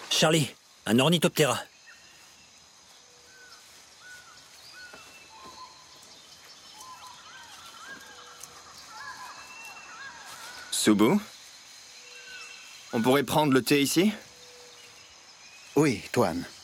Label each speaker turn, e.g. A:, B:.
A: Charlie, un ornithoptéra.
B: Subu? On pourrait prendre le thé ici?
C: Oui, Toine.